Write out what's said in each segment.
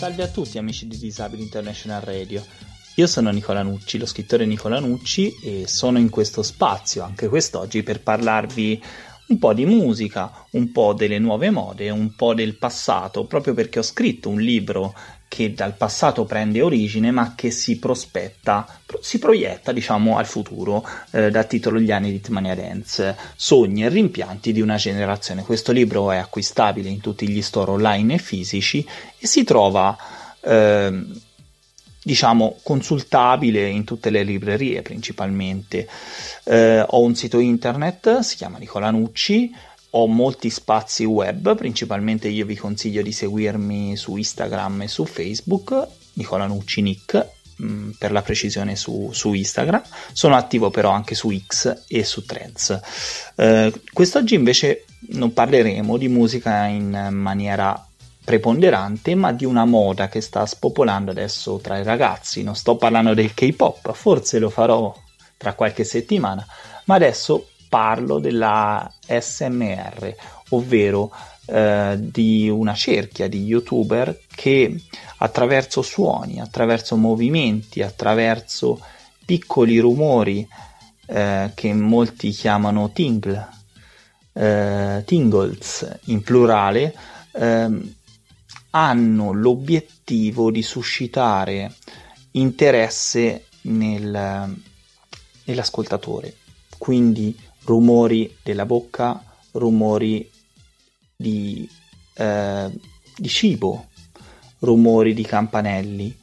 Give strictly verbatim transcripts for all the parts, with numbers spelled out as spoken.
Salve a tutti amici di Disabili International Radio, io sono Nicola Nucci, lo scrittore Nicola Nucci, e sono in questo spazio anche quest'oggi per parlarvi un po' di musica, un po' delle nuove mode, un po' del passato, proprio perché ho scritto un libro che dal passato prende origine ma che si prospetta, si proietta diciamo al futuro, eh, dal titolo Gli anni di Hitmania Dance, sogni e rimpianti di una generazione. Questo libro è acquistabile in tutti gli store online e fisici e si trova eh, diciamo consultabile in tutte le librerie principalmente. Eh, ho un sito internet, si chiama Nicola Nucci. Ho molti spazi web, principalmente io vi consiglio di seguirmi su Instagram e su Facebook, Nicola Nucci Nick, mh, per la precisione su, su Instagram. Sono attivo però anche su X e su Threads. Eh, quest'oggi invece non parleremo di musica in maniera preponderante, ma di una moda che sta spopolando adesso tra i ragazzi. Non sto parlando del K-pop, forse lo farò tra qualche settimana, ma adesso parlo della S M R, ovvero eh, di una cerchia di youtuber che attraverso suoni, attraverso movimenti, attraverso piccoli rumori eh, che molti chiamano tingle, eh, tingles in plurale, eh, hanno l'obiettivo di suscitare interesse nel, nell'ascoltatore. Quindi rumori della bocca, rumori di, eh, di cibo, rumori di campanelli,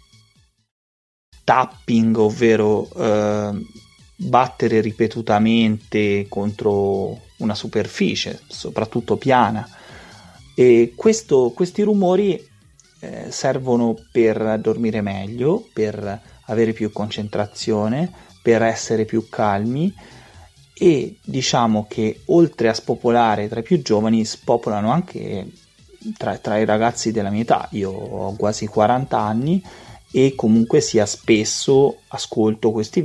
tapping, ovvero eh, battere ripetutamente contro una superficie, soprattutto piana. E questo, questi rumori eh, servono per dormire meglio, per avere più concentrazione, per essere più calmi. E diciamo che oltre a spopolare tra i più giovani, spopolano anche tra, tra i ragazzi della mia età. Io ho quasi quaranta anni e comunque sia spesso ascolto questi